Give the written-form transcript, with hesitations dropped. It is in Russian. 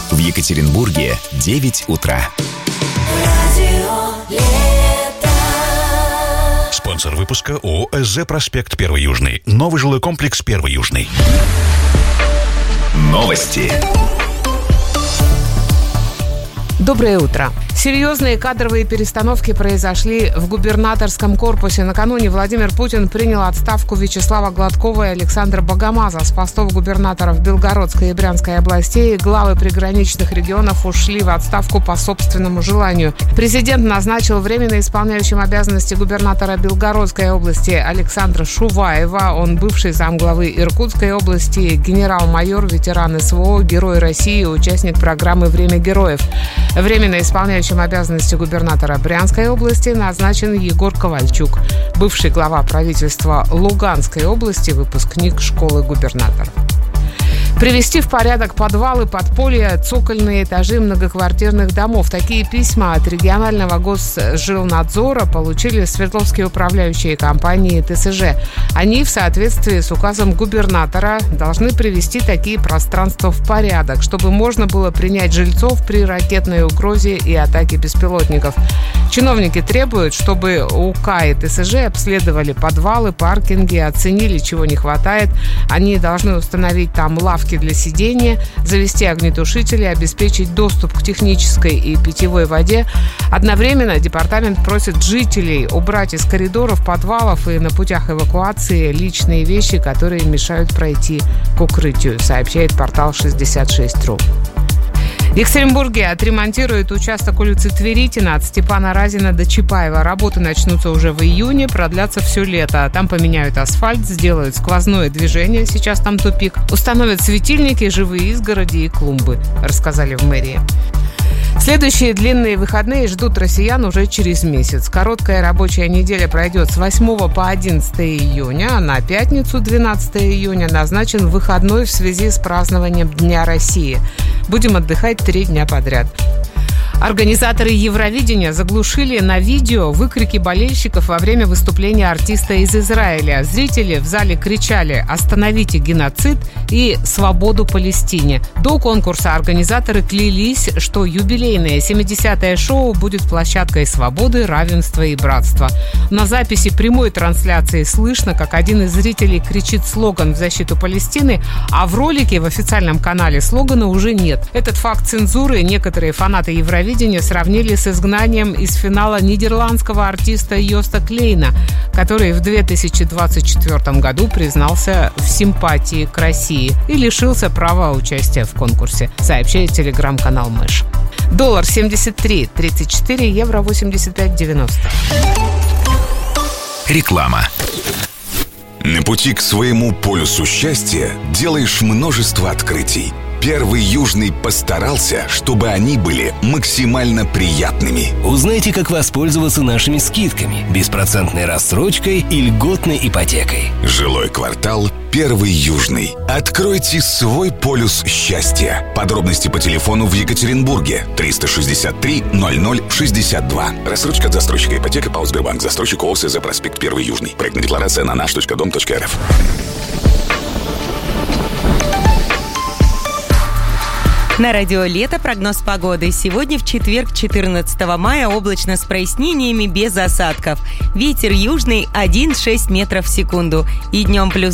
В Екатеринбурге 9 утра. Спонсор выпуска ООО «СЗ Проспект 1 Южный». Новый жилой комплекс 1 Южный. Новости. Доброе утро. Серьезные кадровые перестановки произошли в губернаторском корпусе. Накануне Владимир Путин принял отставку Вячеслава Гладкова и Александра Богомаза с постов губернаторов Белгородской и Брянской областей. Главы приграничных регионов ушли в отставку по собственному желанию. Президент назначил временно исполняющим обязанности губернатора Белгородской области Александра Шуваева. Он бывший замглавы Иркутской области, генерал-майор, ветеран СВО, Герой России, участник программы «Время героев». Временно исполняющим обязанности губернатора Брянской области назначен Егор Ковальчук, бывший глава правительства Луганской области, выпускник школы губернаторов. Привести в порядок подвалы, подполья, цокольные этажи многоквартирных домов. Такие письма от регионального госжилнадзора получили Свердловские управляющие компании ТСЖ. Они в соответствии с указом губернатора должны привести такие пространства в порядок, чтобы можно было принять жильцов при ракетной угрозе и атаке беспилотников. Чиновники требуют, чтобы УК и ТСЖ обследовали подвалы, паркинги, оценили, чего не хватает. Они должны установить там лавки для сидения, завести огнетушители, обеспечить доступ к технической и питьевой воде. Одновременно департамент просит жителей убрать из коридоров, подвалов и на путях эвакуации личные вещи, которые мешают пройти к укрытию, сообщает портал 66.ру. В Екатеринбурге отремонтируют участок улицы Тверитина от Степана Разина до Чапаева. Работы начнутся уже в июне, продлятся все лето. Там поменяют асфальт, сделают сквозное движение, сейчас там тупик. Установят светильники, живые изгороди и клумбы, рассказали в мэрии. Следующие длинные выходные ждут россиян уже через месяц. Короткая рабочая неделя пройдет с 8 по 11 июня, а на пятницу, 12 июня, назначен выходной в связи с празднованием Дня России. Будем отдыхать 3 дня подряд. Организаторы Евровидения заглушили на видео выкрики болельщиков во время выступления артиста из Израиля. Зрители в зале кричали «Остановите геноцид» и «Свободу Палестине». До конкурса организаторы клялись, что юбилейное 70-е шоу будет площадкой свободы, равенства и братства. На записи прямой трансляции слышно, как один из зрителей кричит слоган в защиту Палестины, а в ролике в официальном канале слогана уже нет. Этот факт цензуры некоторые фанаты Евровидения сравнили с изгнанием из финала нидерландского артиста Йоста Клейна, который в 2024 году признался в симпатии к России и лишился права участия в конкурсе, сообщает телеграм-канал Мэш. Доллар 73.34, евро 85.90. Реклама. На пути к своему полюсу счастья делаешь множество открытий. 1 Южный постарался, чтобы они были максимально приятными. Узнайте, как воспользоваться нашими скидками, беспроцентной рассрочкой и льготной ипотекой. Жилой квартал 1 Южный. Откройте свой полюс счастья. Подробности по телефону в Екатеринбурге 363 0062. Рассрочка от застройщика ипотека ПАО Сбербанк. Застройщик ООО «СЗ Проспект 1 Южный». Проектная декларация на nаш.дом.рф. На радио «Лето» прогноз погоды. Сегодня в четверг, 14 мая, облачно с прояснениями без осадков. Ветер южный 1,6 метров в секунду. И днем плюс